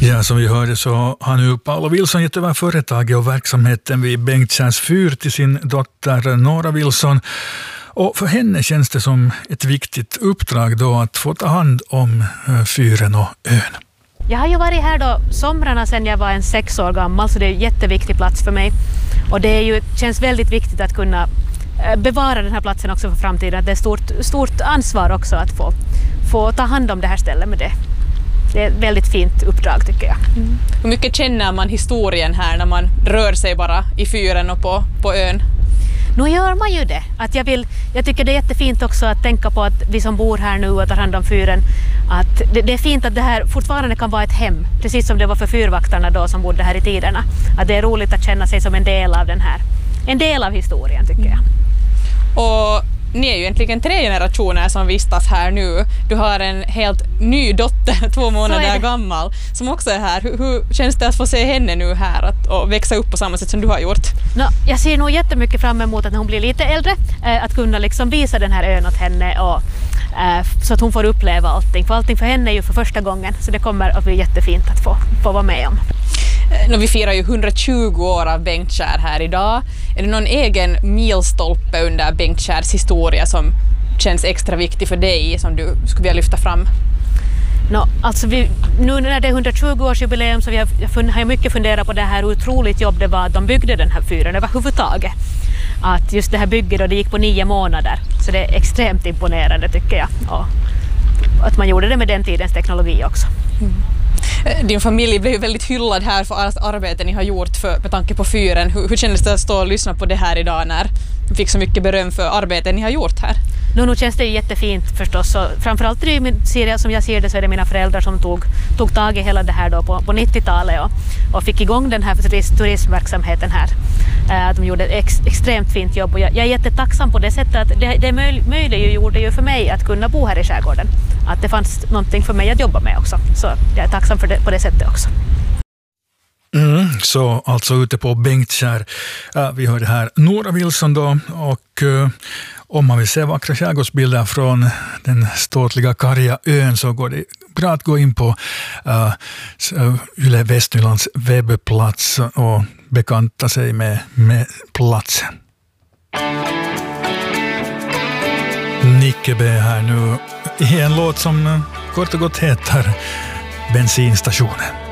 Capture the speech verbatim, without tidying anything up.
Ja, som vi hörde så har nu Paolo Wilson gett över företaget och verksamheten vid Bengtskärs fyr till sin dotter Nora Wilson. Och för henne känns det som ett viktigt uppdrag då att få ta hand om fyren och ön. Jag har ju varit här då somrarna sedan jag var en sex år gammal, så det är en jätteviktig plats för mig. Och det är ju, känns väldigt viktigt att kunna bevara den här platsen också för framtiden. Det är ett stort, stort ansvar också att få, få ta hand om det här stället med det. Det är ett väldigt fint uppdrag tycker jag. Mm. Hur mycket känner man historien här när man rör sig bara i fyren och på, på ön? Nu gör man ju det. Att jag, vill, jag tycker det är jättefint också att tänka på att vi som bor här nu och tar hand om fyren, att det, det är fint att det här fortfarande kan vara ett hem, precis som det var för fyrvaktarna då som bodde här i tiderna. Att det är roligt att känna sig som en del av den här, en del av historien tycker jag. Och ni är ju egentligen tre generationer som vistas här nu. Du har en helt ny dotter, två månader gammal, som också är här. Hur, hur känns det att få se henne nu här att, och växa upp på samma sätt som du har gjort? No, jag ser nog jättemycket fram emot att när hon blir lite äldre eh, att kunna liksom visa den här ön åt henne och, eh, så att hon får uppleva allting. För allting för henne är ju för första gången, så det kommer att bli jättefint att få, få vara med om. Vi firar ju hundratjugo år av Bengtskär här idag. Är det någon egen milstolpe under Bengtskärs historia som känns extra viktig för dig, som du skulle vilja lyfta fram? No, alltså vi, nu när det är hundratjugo-årsjubileum så vi har, har jag mycket funderat på det här otroligt jobb det var att de byggde den här fyren överhuvudtaget. Att just det här bygget, och det gick på nio månader, så det är extremt imponerande tycker jag. Och att man gjorde det med den tidens teknologi också. Mm. Din familj blev ju väldigt hyllad här för allt arbete ni har gjort för, med tanke på fyren. Hur, hur kändes det att stå och lyssna på det här idag när ni fick så mycket beröm för arbetet ni har gjort här? Nu, nu känns det jättefint förstås. Och framförallt det är, som jag ser det så är det mina föräldrar som tog, tog tag i hela det här då på, på nittiotalet och, och fick igång den här turist, turismverksamheten här. Äh, de gjorde ett ex, extremt fint jobb och jag, jag är jättetacksam på det sättet att det, det möj, möjligt gjorde ju för mig att kunna bo här i skärgården. Att det fanns någonting för mig att jobba med också. Så jag är tacksam för det på det sättet också. Mm, så alltså ute på Bengtskär. Uh, vi hörde här Nora Wilson då, och uh, om man vill se vackra skärgårdsbilder från den ståtliga karga ön så går det bra att gå in på uh, Yle Västnylands webbplats och bekanta sig med, med platsen. Nicke B här nu i en låt som kort och gott heter Bensinstationen.